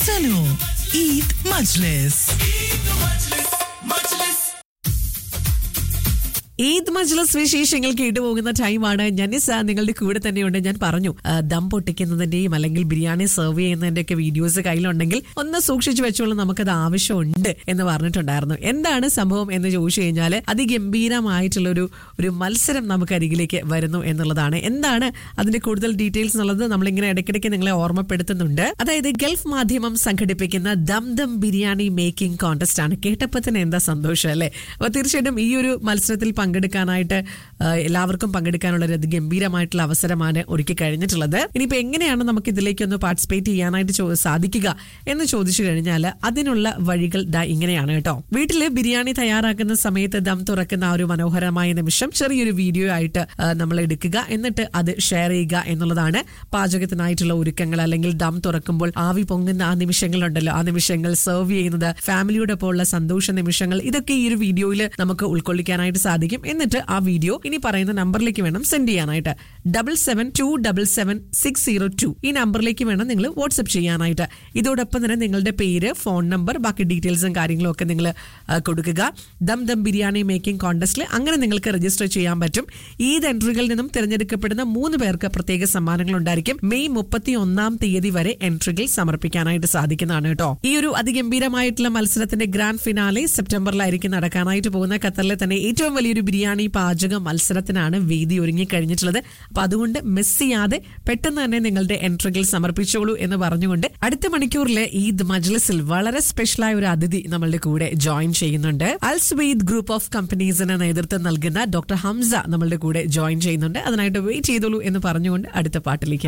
Sano Eid Majlis. Eid മജ്ലിസ് വിശേഷങ്ങൾ കേട്ടുപോകുന്ന ടൈമാണ്. ജനിസ നിങ്ങളുടെ കൂടെ തന്നെയുണ്ട്. ഞാൻ പറഞ്ഞു ദം പൊട്ടിക്കുന്നതിന്റെയും അല്ലെങ്കിൽ ബിരിയാണി സെർവ് ചെയ്യുന്നതിന്റെ ഒക്കെ വീഡിയോസ് കയ്യിലുണ്ടെങ്കിൽ ഒന്ന് സൂക്ഷിച്ചു വെച്ചോളൂ, നമുക്കത് ആവശ്യമുണ്ട് എന്ന് പറഞ്ഞിട്ടുണ്ടായിരുന്നു. എന്താണ് സംഭവം എന്ന് ചോദിച്ചു കഴിഞ്ഞാൽ അതിഗംഭീരമായിട്ടുള്ള ഒരു മത്സരം നമുക്ക് അരികിലേക്ക് വരുന്നു എന്നുള്ളതാണ്. എന്താണ് അതിന്റെ കൂടുതൽ ഡീറ്റെയിൽസ് എന്നുള്ളത് നമ്മളിങ്ങനെ ഇടയ്ക്കിടയ്ക്ക് നിങ്ങളെ ഓർമ്മപ്പെടുത്തുന്നുണ്ട്. അതായത് ഗൾഫ് മാധ്യമം സംഘടിപ്പിക്കുന്ന ദം ബിരിയാണി മേക്കിംഗ് കോൺടെസ്റ്റ് ആണ്. കേട്ടപ്പോൾ തന്നെ എന്താ സന്തോഷം അല്ലേ? അപ്പൊ തീർച്ചയായിട്ടും ഈ ഒരു മത്സരത്തിൽ പങ്കെടുക്കാനായിട്ട് എല്ലാവർക്കും പങ്കെടുക്കാനുള്ള ഒരു ഗംഭീരമായിട്ടുള്ള അവസരമാണ് ഒരുക്കി കഴിഞ്ഞിട്ടുള്ളത്. ഇനിയിപ്പോ എങ്ങനെയാണ് നമുക്ക് ഇതിലേക്കൊന്ന് പാർട്ടിസിപ്പേറ്റ് ചെയ്യാനായിട്ട് സാധിക്കുക എന്ന് ചോദിച്ചു കഴിഞ്ഞാൽ അതിനുള്ള വഴികൾ ഇങ്ങനെയാണ് കേട്ടോ. വീട്ടില് ബിരിയാണി തയ്യാറാക്കുന്ന സമയത്ത് ദം തുറക്കുന്ന ആ ഒരു മനോഹരമായ നിമിഷം ചെറിയൊരു വീഡിയോ ആയിട്ട് നമ്മൾ എടുക്കുക, എന്നിട്ട് അത് ഷെയർ ചെയ്യുക എന്നുള്ളതാണ്. പാചകത്തിനായിട്ടുള്ള ഒരുക്കങ്ങൾ അല്ലെങ്കിൽ ദം തുറക്കുമ്പോൾ ആവി പൊങ്ങുന്ന ആ നിമിഷങ്ങളുണ്ടല്ലോ, ആ നിമിഷങ്ങൾ സെർവ് ചെയ്യുന്നത്, ഫാമിലിയോടൊപ്പം ഉള്ള സന്തോഷ നിമിഷങ്ങൾ, ഇതൊക്കെ ഈ ഒരു വീഡിയോയിൽ നമുക്ക് ഉൾക്കൊള്ളിക്കാനായിട്ട് സാധിക്കും. എന്നിട്ട് ആ വീഡിയോ ഇനി പറയുന്ന നമ്പറിലേക്ക് വേണം സെൻഡ് ചെയ്യാനായിട്ട്. 77277602 ഈ നമ്പറിലേക്ക് വേണം നിങ്ങൾ വാട്സ്ആപ്പ് ചെയ്യാനായിട്ട്. ഇതോടൊപ്പം തന്നെ നിങ്ങളുടെ പേര്, ഫോൺ നമ്പർ, ബാക്കി ഡീറ്റെയിൽസും കാര്യങ്ങളും ഒക്കെ നിങ്ങൾ കൊടുക്കുക. ദം ബിരിയാണി മേക്കിംഗ് കോൺടെസ്റ്റിൽ അങ്ങനെ നിങ്ങൾക്ക് രജിസ്റ്റർ ചെയ്യാൻ പറ്റും. ഈദ് എൻട്രികളിൽ നിന്നും തിരഞ്ഞെടുക്കപ്പെടുന്ന 3 പേർക്ക് പ്രത്യേക സമ്മാനങ്ങൾ ഉണ്ടായിരിക്കും. മെയ് 31 വരെ എൻട്രികൾ സമർപ്പിക്കാനായിട്ട് സാധിക്കുന്നതാണ് കേട്ടോ. ഈ ഒരു അതിഗംഭീരമായിട്ടുള്ള മത്സരത്തിന്റെ ഗ്രാൻഡ് ഫിനാലെ സെപ്റ്റംബറിലായിരിക്കും നടക്കാനായിട്ട് പോകുന്ന. ഖത്തറിലെ തന്നെ ഏറ്റവും വലിയൊരു ബിരിയാണി പാചക മത്സരത്തിനാണ് വേദി ഒരുങ്ങി കഴിഞ്ഞിട്ടുള്ളത്. അപ്പൊ അതുകൊണ്ട് മിസ് ചെയ്യാതെ പെട്ടെന്ന് തന്നെ നിങ്ങളുടെ എൻട്രികൾ സമർപ്പിച്ചോളൂ എന്ന് പറഞ്ഞുകൊണ്ട് അടുത്ത മണിക്കൂറിലെ ഈദ് മജ്ലിസിൽ വളരെ സ്പെഷ്യലായ ഒരു അതിഥി നമ്മളുടെ കൂടെ ജോയിൻ ചെയ്യുന്നുണ്ട്. അൽ സുവൈദ് ഗ്രൂപ്പ് ഓഫ് കമ്പനീസിന് നേതൃത്വം നൽകുന്ന ഡോക്ടർ ഹംസ നമ്മളുടെ കൂടെ ജോയിൻ ചെയ്യുന്നുണ്ട്. അതിനായിട്ട് വെയിറ്റ് ചെയ്തോളൂ എന്ന് പറഞ്ഞുകൊണ്ട് അടുത്ത പാട്ടിലേക്ക്